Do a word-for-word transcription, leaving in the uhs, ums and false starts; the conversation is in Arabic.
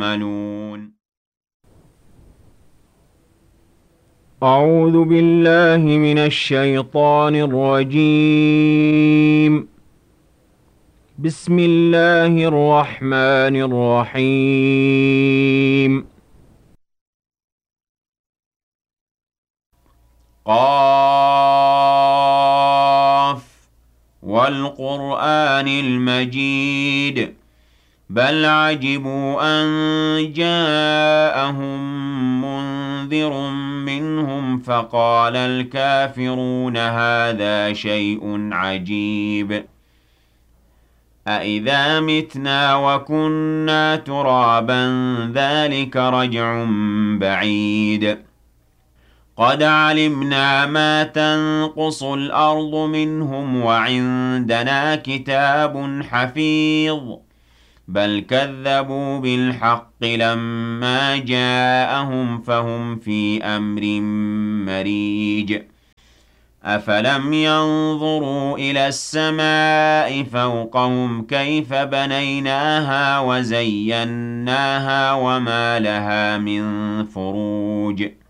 يعملون. أعوذ بالله من الشيطان الرجيم. بسم الله الرحمن الرحيم. قاف والقرآن المجيد بل عجبوا أن جاءهم منذر منهم فقال الكافرون هذا شيء عجيب أإذا متنا وكنا ترابا ذلك رجع بعيد قد علمنا ما تنقص الأرض منهم وعندنا كتاب حفيظ بل كذبوا بالحق لما جاءهم فهم في أمر مريج أفلم ينظروا إلى السماء فوقهم كيف بنيناها وزيناها وما لها من فروج